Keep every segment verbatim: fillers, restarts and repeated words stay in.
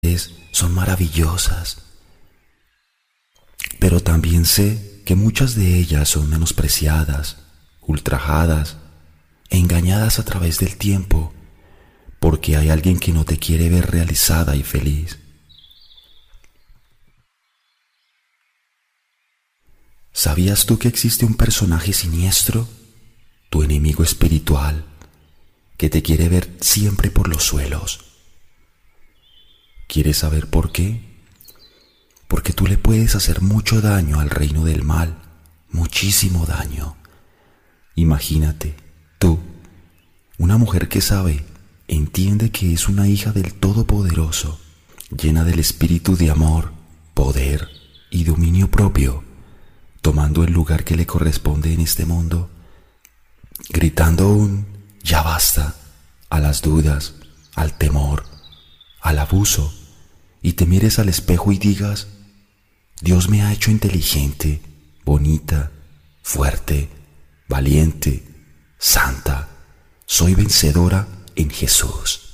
son maravillosas, pero también sé que muchas de ellas son menospreciadas, ultrajadas, engañadas a través del tiempo, porque hay alguien que no te quiere ver realizada y feliz. ¿Sabías tú que existe un personaje siniestro, tu enemigo espiritual, que te quiere ver siempre por los suelos? ¿Quieres saber por qué? Porque tú le puedes hacer mucho daño al reino del mal, muchísimo daño. Imagínate, tú, una mujer que sabe, entiende que es una hija del Todopoderoso, llena del espíritu de amor, poder y dominio propio, tomando el lugar que le corresponde en este mundo, gritando un ya basta a las dudas, al temor, al abuso, y te mires al espejo y digas: Dios me ha hecho inteligente, bonita, fuerte, valiente, santa, soy vencedora en Jesús.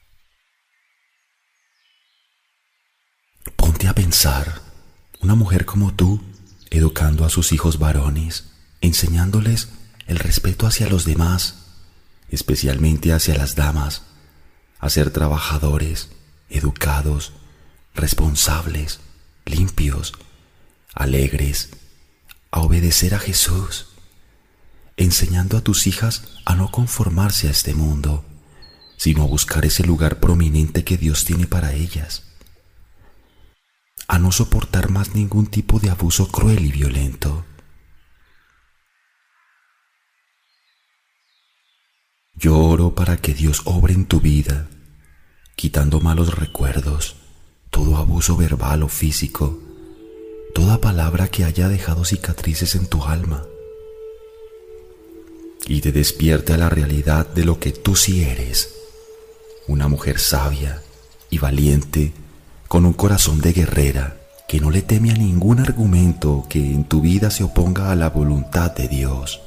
Ponte a pensar, una mujer como tú, educando a sus hijos varones, enseñándoles el respeto hacia los demás, especialmente hacia las damas, a ser trabajadores, educados, responsables, limpios, alegres, a obedecer a Jesús, enseñando a tus hijas a no conformarse a este mundo, sino a buscar ese lugar prominente que Dios tiene para ellas, a no soportar más ningún tipo de abuso cruel y violento. Yo oro para que Dios obre en tu vida, quitando malos recuerdos, todo abuso verbal o físico, toda palabra que haya dejado cicatrices en tu alma, y te despierte a la realidad de lo que tú sí eres, una mujer sabia y valiente, con un corazón de guerrera, que no le teme a ningún argumento que en tu vida se oponga a la voluntad de Dios.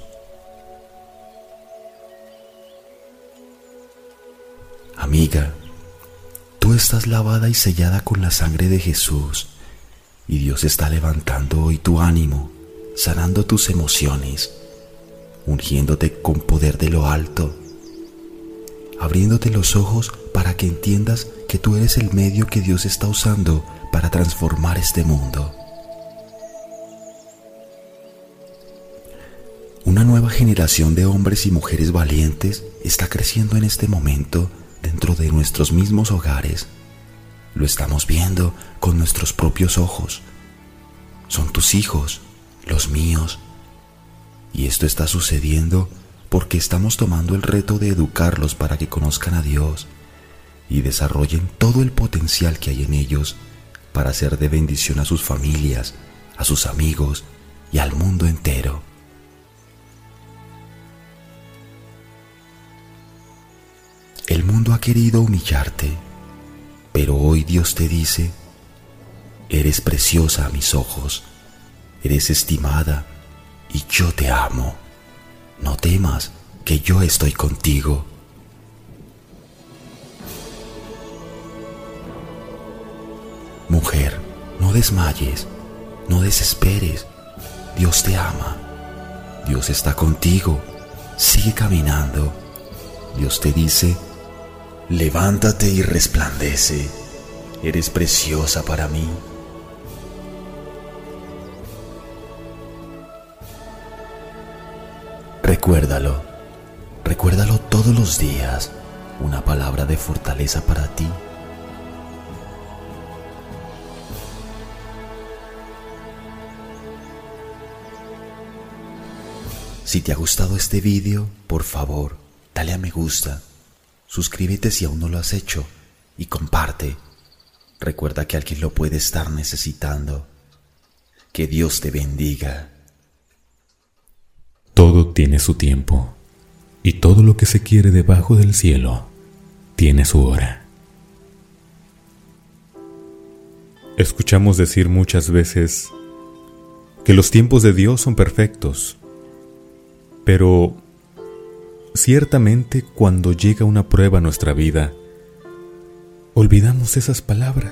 Amiga, tú estás lavada y sellada con la sangre de Jesús, y Dios está levantando hoy tu ánimo, sanando tus emociones, ungiéndote con poder de lo alto, abriéndote los ojos para que entiendas que tú eres el medio que Dios está usando para transformar este mundo. Una nueva generación de hombres y mujeres valientes está creciendo en este momento dentro de nuestros mismos hogares. Lo estamos viendo con nuestros propios ojos. Son tus hijos, los míos. Y esto está sucediendo porque estamos tomando el reto de educarlos para que conozcan a Dios y desarrollen todo el potencial que hay en ellos para ser de bendición a sus familias, a sus amigos y al mundo entero. El mundo ha querido humillarte, pero hoy Dios te dice: eres preciosa a mis ojos, eres estimada y yo te amo. No temas, que yo estoy contigo. Mujer, no desmayes, no desesperes. Dios te ama. Dios está contigo. Sigue caminando. Dios te dice: levántate y resplandece. Eres preciosa para mí. Recuérdalo, recuérdalo todos los días, una palabra de fortaleza para ti. Si te ha gustado este vídeo, por favor, dale a me gusta, suscríbete si aún no lo has hecho y comparte. Recuerda que alguien lo puede estar necesitando. Que Dios te bendiga. Todo tiene su tiempo, y todo lo que se quiere debajo del cielo tiene su hora. Escuchamos decir muchas veces que los tiempos de Dios son perfectos, pero ciertamente cuando llega una prueba a nuestra vida, olvidamos esas palabras